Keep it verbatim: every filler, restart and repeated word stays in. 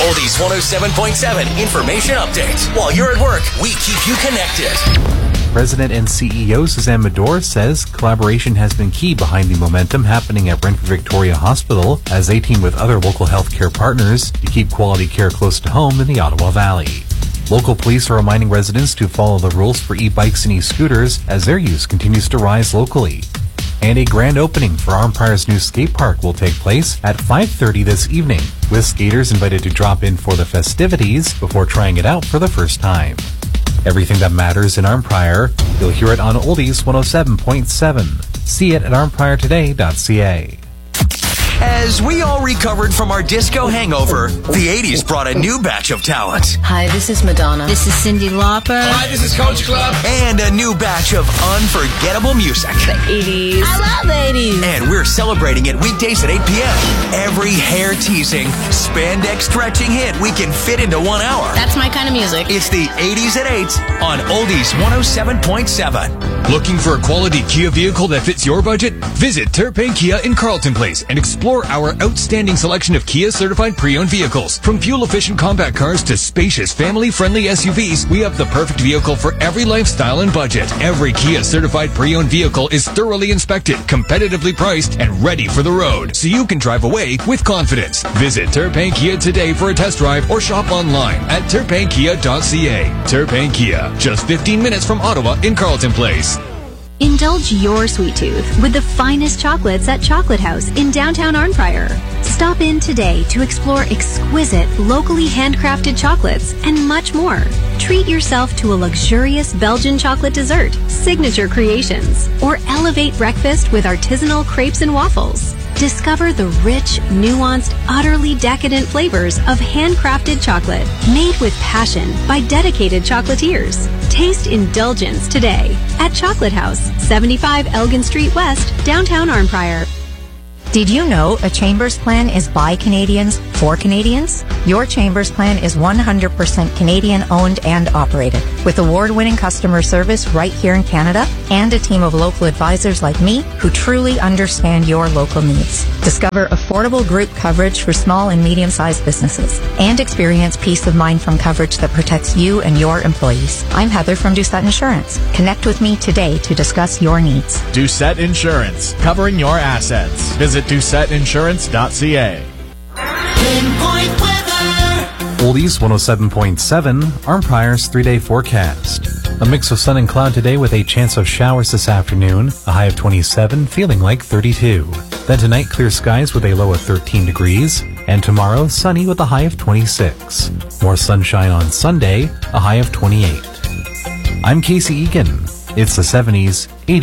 Oldies one oh seven point seven Information Update. While you're at work, we keep you connected. President and C E O Suzanne Medor says collaboration has been key behind the momentum happening at Brentford Victoria Hospital as they team with other local healthcare partners to keep quality care close to home in the Ottawa Valley. Local police are reminding residents to follow the rules for e-bikes and e-scooters as their use continues to rise locally. And a grand opening for Armpire's new skate park will take place at five thirty this evening, with skaters invited to drop in for the festivities before trying it out for the first time. Everything that matters in Armpire, you'll hear it on Oldies one oh seven point seven. See it at armpire today dot c a. As we all recovered from our disco hangover, the eighties brought a new batch of talent. Hi, this is Madonna. This is Cyndi Lauper. Hi, this is Coach Club. And a new batch of unforgettable music. The eighties. I love the eighties. And we're celebrating it weekdays at eight p.m. Every hair-teasing, spandex-stretching hit we can fit into one hour. That's my kind of music. It's the eighties at eight on Oldies one oh seven point seven. Looking for a quality Kia vehicle that fits your budget? Visit Terpain Kia in Carleton Place and explore our outstanding selection of Kia certified pre-owned vehicles. From fuel-efficient compact cars to spacious family-friendly S U Vs, we have the perfect vehicle for every lifestyle and budget. Every Kia certified pre-owned vehicle is thoroughly inspected, competitively priced, and ready for the road, so you can drive away with confidence. Visit Terpain Kia today for a test drive or shop online at terpain kia dot c a. Terpain Kia, just fifteen minutes from Ottawa in Carleton Place. Indulge your sweet tooth with the finest chocolates at Chocolate House in downtown Arnprior. Stop in today to explore exquisite, locally handcrafted chocolates and much more. Treat yourself to a luxurious Belgian chocolate dessert, signature creations, or elevate breakfast with artisanal crepes and waffles. Discover the rich, nuanced, utterly decadent flavors of handcrafted chocolate made with passion by dedicated chocolatiers. Taste indulgence today at Chocolate House, seventy-five Elgin Street West, downtown Arnprior. Did you know a Chambers plan is by Canadians for Canadians? Your Chambers plan is one hundred percent Canadian owned and operated, with award-winning customer service right here in Canada and a team of local advisors like me who truly understand your local needs. Discover affordable group coverage for small and medium-sized businesses and experience peace of mind from coverage that protects you and your employees. I'm Heather from Doucette Insurance. Connect with me today to discuss your needs. Doucette Insurance, covering your assets. Visit doucette insurance dot c a. Pinpoint weather. Oldies one oh seven point seven, Armpire's three-day forecast. A mix of sun and cloud today with a chance of showers this afternoon, a high of twenty-seven, feeling like thirty-two. Then tonight, clear skies with a low of thirteen degrees, and tomorrow, sunny with a high of twenty-six. More sunshine on Sunday, a high of twenty-eight. I'm Casey Egan. It's the seventies, eighties,